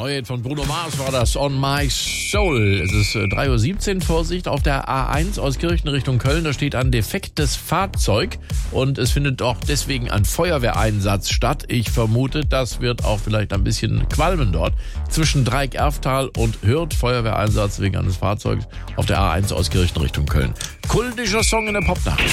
Neuheit von Bruno Mars war das On My Soul. Es ist 3:17 Uhr, Vorsicht, auf der A1 aus Kirchen Richtung Köln. Da steht ein defektes Fahrzeug und es findet auch deswegen ein Feuerwehreinsatz statt. Ich vermute, das wird auch vielleicht ein bisschen qualmen dort. Zwischen Dreieck-Erftal und Hürth, Feuerwehreinsatz wegen eines Fahrzeugs auf der A1 aus Kirchen Richtung Köln. Kultischer Song in der Popnacht.